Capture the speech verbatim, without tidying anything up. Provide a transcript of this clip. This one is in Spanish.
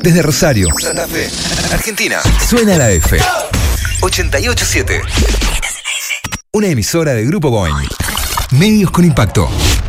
Desde Rosario, Santa Fe, Argentina, suena la F. ochenta y ocho siete. Una emisora de Grupo Boeing. Medios con impacto.